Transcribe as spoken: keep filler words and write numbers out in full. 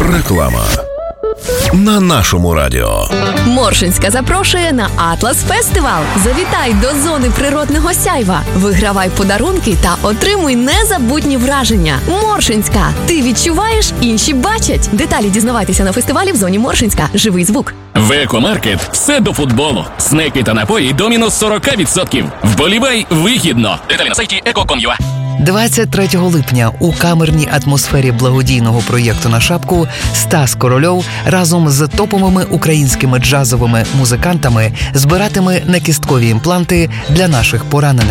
Реклама на нашому радіо. Моршинська запрошує на Атлас Фестивал. Завітай до зони природного сяйва. Вигравай подарунки та отримуй незабутні враження. Моршинська. Ти відчуваєш, інші бачать. Деталі дізнавайтеся на фестивалі в зоні Моршинська. Живий звук. В Екомаркет все до футболу. Снеки та напої до мінус сорок відсотків. Вболівай вигідно. Деталі на сайті еко крапка ком крапка ю а. двадцять третього липня у камерній атмосфері благодійного проєкту «На шапку» Стас Корольов разом з топовими українськими джазовими музикантами збиратиме накісткові імпланти для наших поранених.